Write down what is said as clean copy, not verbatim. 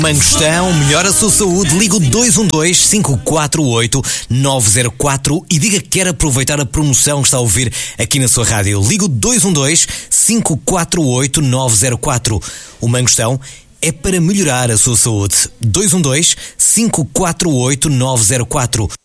Mangostão, melhora a sua saúde, liga o 212-548-904 e diga que quer aproveitar a promoção que está a ouvir aqui na sua rádio. Liga o 212-548-904. O Mangostão é para melhorar a sua saúde. 212-548-904.